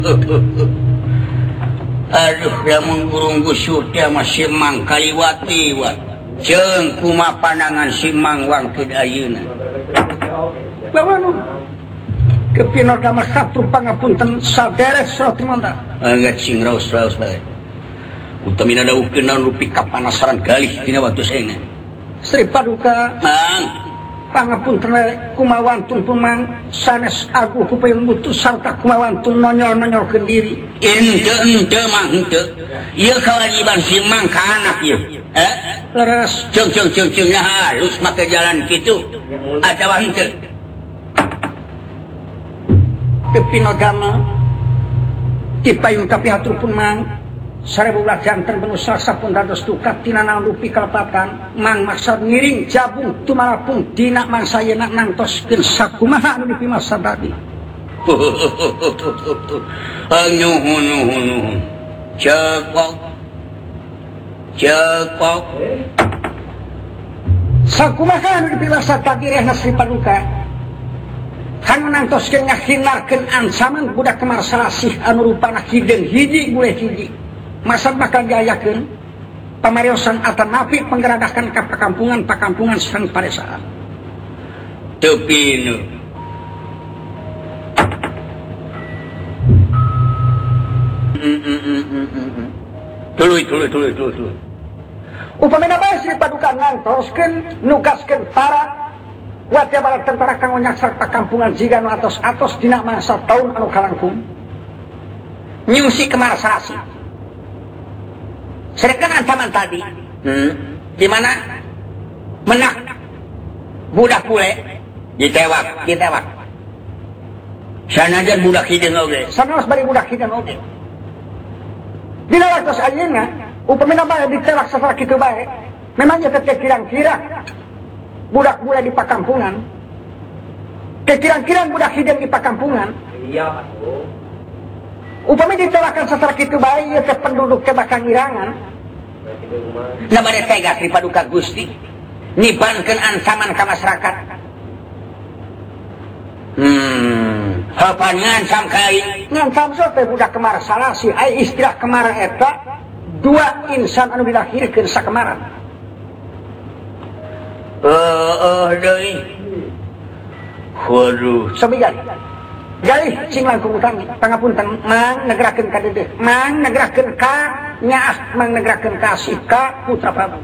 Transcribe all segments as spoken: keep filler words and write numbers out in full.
Aduh, lamun burung gusur teh masih mang kaliwati wat. Ceung kumaha pandangan si mang wangkeun ayeuna. Lawan kepino damah satu pangapunten saderes roti manda. Anggat sing raos-raos bae. Utamina dawuhkeun naon rupi kapanasaran galih dina waktu saena. Sri Paduka, Mang, pangapunten kumawantun pemang sanes agung kupayung mutu sarta kumawantun nonyol-nonyolkeun diri. ente ente mang ente. Ieu kewajiban si mang ka anak ieu. Eh? Leres Ceung ceung ceung ceung halus make jalan kitu. Atawa henteu. kepino damah dipayung kapihatur pun mang sarebu ulah janten benusa sapun dados dukat tina naon rupi kalepatan mang maksud ngiring jabung tumalapung dina mangsa yeuna nangtoskeun sakumaha anu dipimasa tadi. Nuhun nuhun nuhun. Cekok. Cekok. Sakumaha anu dipimasa tadi rehna Sri Paduka. Kanu nangtoskeun ngahinarkeun ancaman budak Kemar Salasih anu rupana hideung hiji boleh hiji. Masa bakal diayakeun pamariosan atanapi penggeradakan ka pakampungan-pakampungan sareng padesaan. Teu pinu. Tuluy tuluy tuluy tuluy tuluy. Upamina bae Sri Paduka ngantoskeun nugaskeun para watiabala tentara kang onyak sarta kampungan jiga nu atos-atos dina masa taun anu kalangkung nyusi Kemar Salasih. Sedangkan ancaman tadi, Hmm. di mana menak budak bule Ditewak. ditewak. Sanajan budak hideung oge. Sanes bari budak hideung oge. Dina waktos ayeuna, upamina bae ditewak sasalah kitu bae, memangnya teh kirang-kirang budak bule di pakampungan. Kekirang-kirang budak hideung di pakampungan. Iya, Pak. Upami ditewakkan sasalah kitu bae ieu teh penduduk teh bakal ngirangan. Na bade tega Sri Paduka Gusti. Nibankeun ancaman ka masyarakat. Hmm. Hapan ngancam kai. Ngancam teh budak Kemar Salasih ai istilah Kemar eta dua insan anu dilahirkeun sakemaran. Eh eh deui. Waduh. Sabigan. Galih cing langkung utami pangapunten mang negerakeun ka dedeh. Mang negerakeun ka nyaah mang negerakeun ka si ka putra Prabu.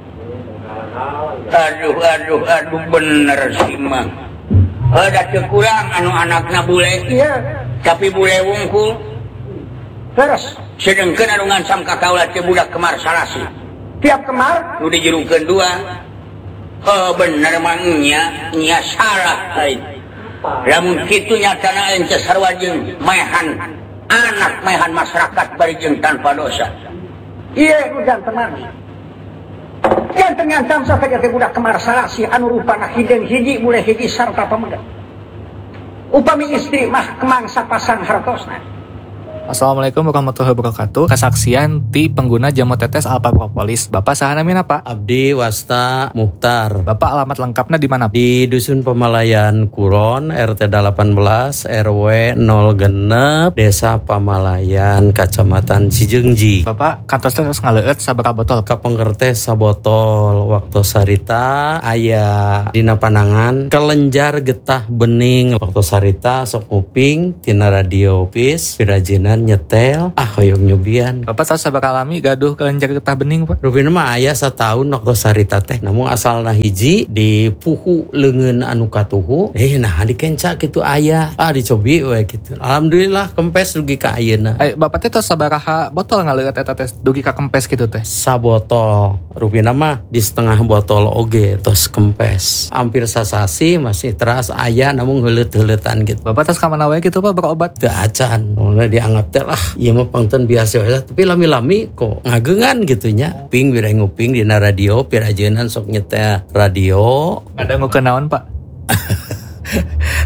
Aduh aduh aduh bener si Mang. Ada teu kurang anu anakna bule. Iya, Tapi bule wungkul. terus Sedengkeun anu ngancam ka kaula teh budak Kemar Salasih. tiap Kemar Nu dijurungkeun dua. Oh bener Mang nya nya salah ai. Lamun kitu nyatana ente sarua jeung maehan anak maehan masyarakat bari jeung tanpa dosa. iya nu janten mani. Janten ngancam sasaja teh budak Kemar Salasih anu rupana hideung hiji boleh hiji sarta pamuda. Upami istri mah kemangsa pasang hartosna. Assalamualaikum warahmatullahi wabarakatuh. Kesaksian ti pengguna jamu tetes Alpha Propolis. Bapak saha namina Pak? Abdi Wasta Mukhtar. Bapak alamat lengkapnya di mana? Di Dusun Pamalayan Kuron, R T delapan belas, R W nol genep, Desa Pamalayan, Kacamatan Cijeungji. Bapak kantos terus ngaleueut sabaraha botol? Kapengkertes sabotol waktu sarita aya dina panangan kelenjar getah bening waktu sarita sok nguping tina radio pis pirajinan nyetel ah hoyong nyubian. Bapak tahu sabaraha lami gaduh kelenjar getah bening Pak? Rupina mah aya satahun waktu sarita teh namun asalna hiji di puhu leungeun anu katuhu eh nah dikenca kitu aya ah dicobi we kitu. Alhamdulillah kempes dugi ka ayeuna. Eh Bapak teh tos sabaraha botol ngaleueut eta teh dugi ka kempes kitu teh? Sabotol rupina mah di setengah botol oge tos kempes hampir sasasi masih teras aya namun heuleut-heuleutan gitu. Bapak tos ka mana wae kitu Pak berobat? Teu acan mulai dianggap teh lah ieu mah pangten biasa wae tapi lami-lami kok ngageungan gitu nya ping bira nguping dina radio pirajeunnan sok nyetel radio Ada ngukeun naon Pak?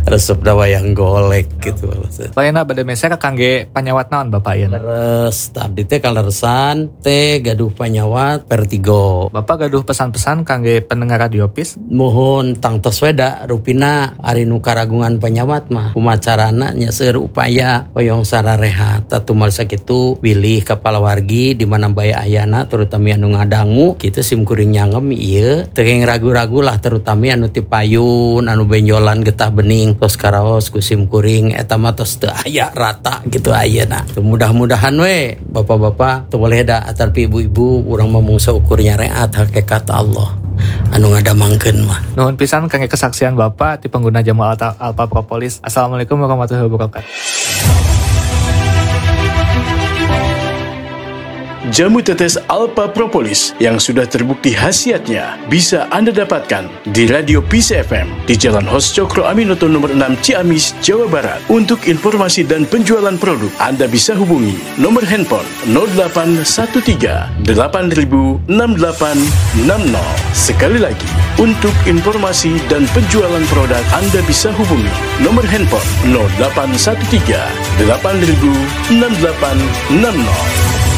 resep da wayang golek gitu. Lainna bade mese ka kangge panyawat naon Bapak ieu? Terus abdi teh kaleresan teh gaduh panyawat Vertigo. Bapak gaduh pesan-pesan kangge pendengar Radio Peace? Mohon tangtos weda rupina ari nu karagungan panyawat mah kumacarana nya seueur upaya hoyong sararehat tatumal sakitu pilih kepala wargi di mana baya ayana terutama anu ngadangu kitu sim kuring nyangem ieu teu ragu-ragu lah terutama anu ti payun anu benjolan getah bening tos karaos ku sim kuring eta mah tos teu aya rata gitu ayeuna. Mudah-mudahan we bapak-bapak teu boleh da atarpi ibu-ibu urang mah mung saukur nyareat hakikat Allah anu ngadamangkeun mah. Nuhun pisan kangge kesaksian Bapak ti pengguna jamu Alta, Alpha Propolis. Assalamualaikum warahmatullahi wabarakatuh. Jamu tetes Alpha Propolis yang sudah terbukti khasiatnya bisa Anda dapatkan di Radio Peace F M di Jalan Hos Cokro Aminoto nomor enam Ciamis, Jawa Barat. Untuk informasi dan penjualan produk, Anda bisa hubungi nomor handphone nol delapan satu tiga delapan nol enam delapan enam nol. Sekali lagi, untuk informasi dan penjualan produk, Anda bisa hubungi nomor handphone nol delapan satu tiga delapan nol enam delapan enam nol.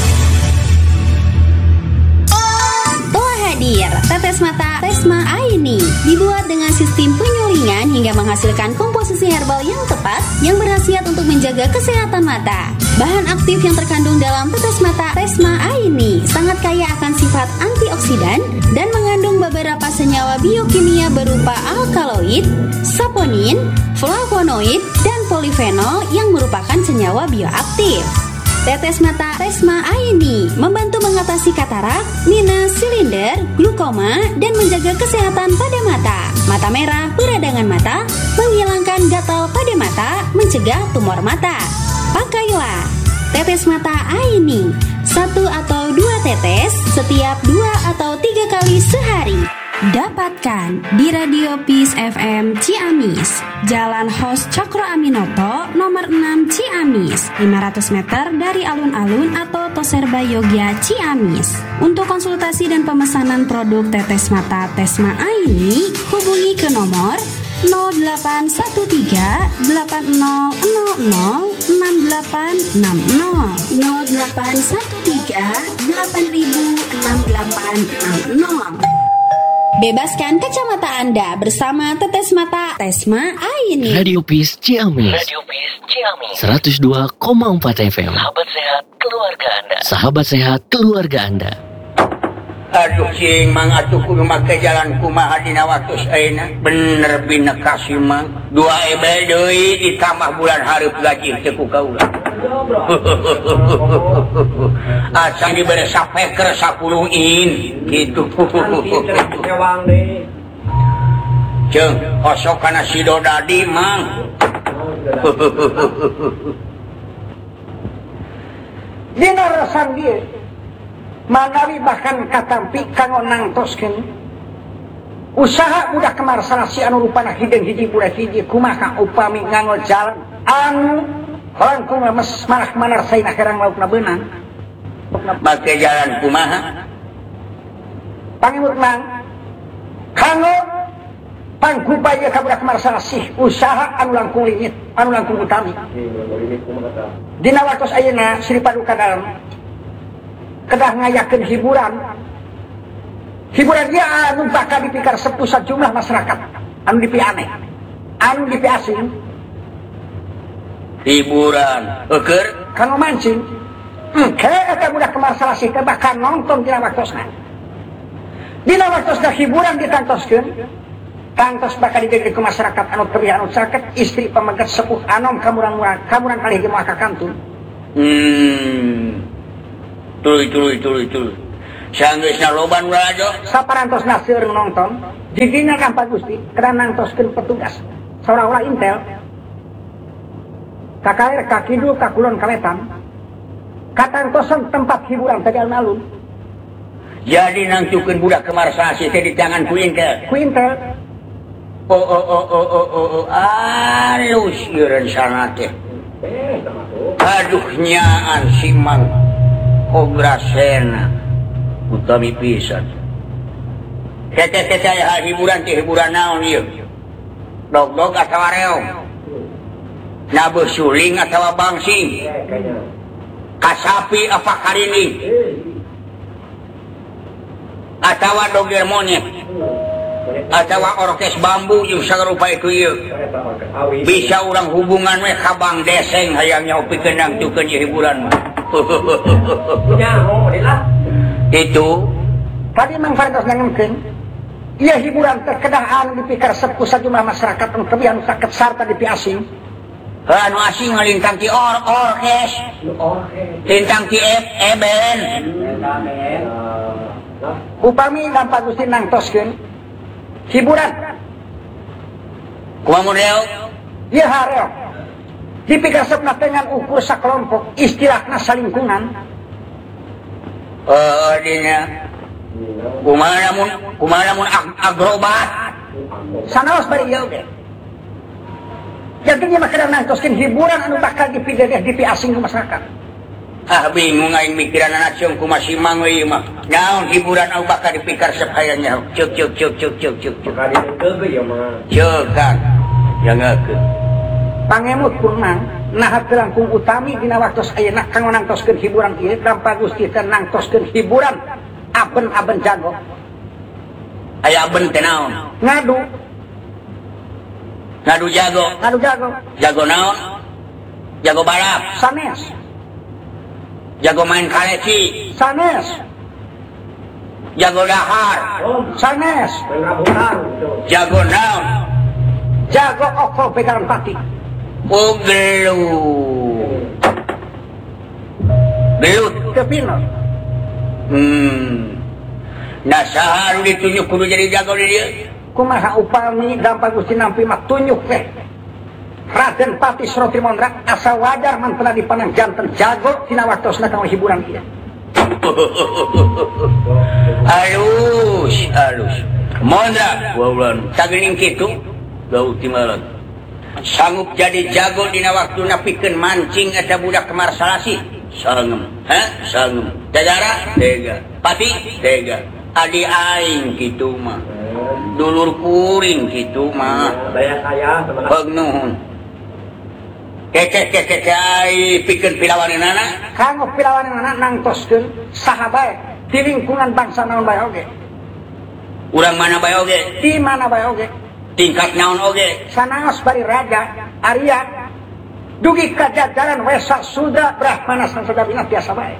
Hadir, tetes mata Tesma Aini dibuat dengan sistem penyulingan hingga menghasilkan komposisi herbal yang tepat yang berkhasiat untuk menjaga kesehatan mata. Bahan aktif yang terkandung dalam tetes mata Tesma Aini sangat kaya akan sifat antioksidan dan mengandung beberapa senyawa biokimia berupa alkaloid, saponin, flavonoid, dan polifenol yang merupakan senyawa bioaktif. Tetes mata Tesma Aini membantu mengatasi katarak, minus, silinder, glukoma, dan menjaga kesehatan pada mata. Mata merah, peradangan mata, menghilangkan gatal pada mata, mencegah tumor mata. Pakailah tetes mata Aini, satu atau dua tetes setiap dua atau tiga kali sehari. Dapatkan di Radio Peace F M Ciamis, Jalan Hos Cokro Aminoto nomor enam Ciamis, lima ratus meter dari alun-alun atau Toserba Yogya Ciamis. Untuk konsultasi dan pemesanan produk tetes mata Tesma Aini, hubungi ke nomor nol delapan satu tiga delapan nol nol nol enam delapan enam nol nol delapan satu tiga delapan enam delapan enam nol. Bebaskan kacamata Anda bersama tetes mata Tesma Aini. Radio Peace Ciamis. Radio Peace Ciamis. seratus dua koma empat F M. Sahabat sehat keluarga Anda. Sahabat sehat keluarga Anda. Aduh cing mang atuh kudu make jalan kumaha dina waktu ayeuna. Bener bina kasih mang. Dua ebel deui ditambah bulan hareup gaji teu ku kaula. Acan dibere sapeker sepuluh in gitu. Ceng, kosok kana si Dodadi mang. Dina rasan dia manawi bahkan katampi kanggo nangtoskeun usaha budak kemar salasi anu rupana hideung hiji budak hiji kumaha upami nganggo jalan anu langkung lemes malah manar saina herang laukna beunang make jalan kumaha pangiurna kanggo pangkupaya ka budak kemar salasi usaha anu langkung lingit anu langkung utami dina waktos ayeuna Sri Paduka Dalem kedah ngayakeun hiburan hiburan dia anu bakal dipikar sepuh sajumlah masyarakat anu dipi aneh anu dipi asing hiburan eukeur kanggo mancing engke eta budak kemar salasi teh bakal nonton dina waktosna dina waktosna hiburan ditangtoskeun tangtos bakal diberi ke masyarakat anu teu anu caket istri pamegat sepuh anom kamurang-murang kamurang kali ge moal kakantun. hmm Tuluy, tuluy, tuluy, tuluy. Sanggeusna loba nu rajo. Saparantosna seueur nonton, di dinya kan Pak Gusti, kedah nangtoskeun petugas. Saura-ura intel. Kakaer ka kidul ka kulon ka wetan. Katangtosan tempat hiburan tadi alun-alun. Jadi nangcukeun budak kemar salasi teh di tangan ku intel. Ku intel. Oh oh oh oh oh oh, oh. Alus ieu rencana teh. Aduh nyaan si Mang Ograsena utami pisan. Tete-tete hiburan teh hiburan naon ieu? Dog-dog atawa reog? nabe suling atau bangsing kasapi apa karining atau dogel monyet atau orkes bambu yang sarupa itu ya bisa orang hubungan we kabang deseng hayangnya opi kenang tukeun hiburan mah itu tadi Mang Farentos nangengkeun ieu hiburan terkedah anu dipikir sepuh sajumlah masyarakat anu teu anu saket sarta di asing anu asing ngalintang ti or orkes lintang ti eben upami dampak Gusti nangtoskeun hiburan kumaha model ieu hareo dipikasepna dengan ukur sakelompok istilahna salingkungan eh dinya kumaha lamun kumaha lamun agrobat sanaos bari ieu ge jadi dia mah kadang nangtoskeun hiburan anu bakal dipidadeh di asing ke masyarakat. Ah bingung aing mikiran anak cium ku masih mang ieu mah. Naon hiburan anu bakal dipikir sepayanya. Cuk cuk cuk cuk cuk cuk. Kali teu ge ya mah. Cuk kan. Jangakeun. Pangemut pun mang nahat langkung utami dina waktos ayeuna kanggo nangtoskeun hiburan ieu tanpa Gusti teh nangtoskeun hiburan aben-aben jago. Aya aben teh naon? Ngadu. Ngadu jago. Ngadu jago. Jago naon? Jago balap. Sanes. Jago main kaleci. Sanes. Jago dahar. Sanes. Jago naon? Jago oko pegaran pati. Oh gelut. Gelut. Kepino. Hmm. Nah saha ditunjuk kudu jadi jago di dia. Kumaha upami dampak Gusti nampi mah tunjuk teh Raden Pati Sro Trimondra asa wajar mantena dipandang janten jago tina waktosna kanggo hiburan ieu. Alus, alus. Mondra, waulan sageuning kitu gau timalan. Sanggup jadi jago dina waktuna pikeun mancing eta budak kemar salasi. Sangem, ha? Sangem. Tegara, tega. Pati, tega. Adi aing kitu mah. Dulur kuring gitu mah daya saya bagnuhun keke keke ai pikeun pilawanana kanggo pilawanana nangtoskeun saha bae di lingkungan bangsa naon bae oge urang mana bae oge di mana bae oge tingkat naon oge sanaos bari raja Arya dugi ka jajaran Wesa Sudra Brahmana Sansagabina biasa bae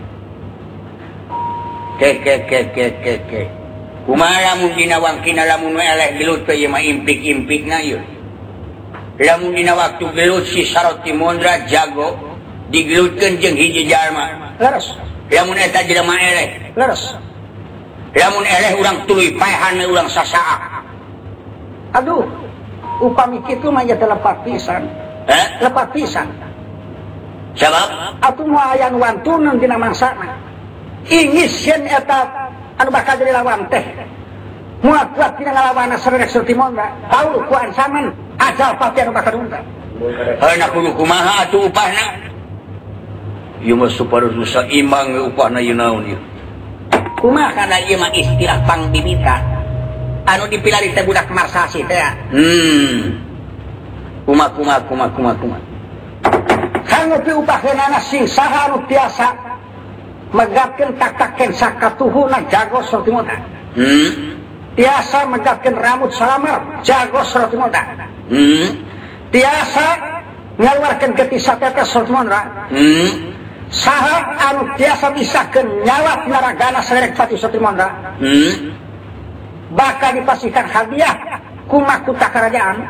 keke keke keke kumaha lamun dina wangkina lamun eleh gelut teh ieu mah impik-impikna ieu. Lamun dina waktu gelut si Saro Trimondra jago digelutkeun jeung hiji jalma. Leres. Lamun eta jelema eleh. Leres. Lamun eleh urang tuluy paehan urang sasaak. Aduh, upami kitu mah nya lepat pisan. Eh? Lepat pisan. Sabab atuh moal aya nu wantuneun dina mangsana. Ingisieun eta anu bakal jadi lawan teh mual kuat tina ngalawana Saderek Sro Trimondra tahu ku ancaman ajal pati anu bakal duntang heuh kudu kumaha atuh upahna ieu mah supados saimbang upahna ieu naon ieu kumaha kana ieu mah istilah pangbibita anu dipilari teh budak marsasi teh hmm kumaha kumaha kumaha kumaha kumaha kanggo pi upahkeunana sing saha anu tiasa megapkeun taktakeun sakatuhuna jago Sro Trimondra. Hmm. Tiasa megapkeun rambut salamar jago Sro Trimondra. Hmm. Tiasa ngaluarkeun getih satetes Sro Trimondra. Hmm. Saha anu tiasa bisakeun nyawa tina ragana Saderek Pati Sro Trimondra. Hmm. Bakal dipasihkan hadiah ku mahkota kerajaan.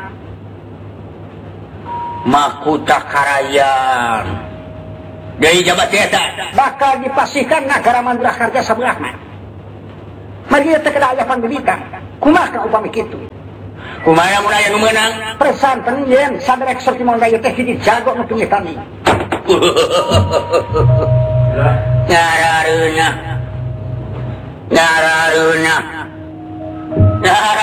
Mahkota kerajaan. Dari jabat eta bakal dipasihkan nagara Mandrakarja sabelah mah. Mari teh kada aya pangbibita. Kumaha upami kitu? Kumaha mun aya nu meunang? Presanten yen Saderek Sro Trimondra ieu teh hiji jago nu teu tani. Nyarareuna. Nyarareuna. Nyarareuna.